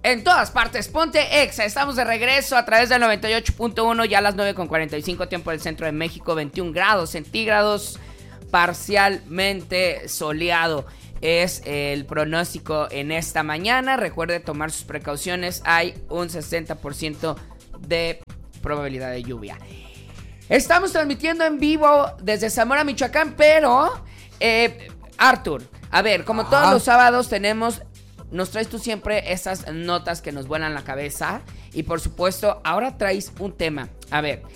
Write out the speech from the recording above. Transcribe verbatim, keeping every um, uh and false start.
En todas partes, ponte Exa. Estamos de regreso a través del noventa y ocho punto uno, ya a las nueve con cuarenta y cinco, tiempo del centro de México, veintiún grados centígrados, parcialmente soleado. Es el pronóstico en esta mañana. Recuerde tomar sus precauciones. Hay un sesenta por ciento de probabilidad de lluvia. Estamos transmitiendo en vivo desde Zamora, Michoacán, pero eh, Arthur, a ver, como ah. todos los sábados tenemos, nos traes tú siempre esas notas que nos vuelan la cabeza y por supuesto ahora traes un tema. A ver,